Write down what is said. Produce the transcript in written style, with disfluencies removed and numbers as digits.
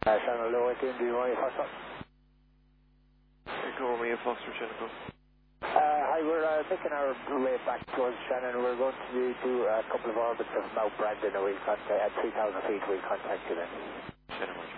Channel low 18, do you want your first one? Go over your Foster Channel. Hi, we're making our way back towards Shannon. We're going to do a couple of orbits of Mount Brandon. At 3,000 feet, we'll contact you then. Shannon.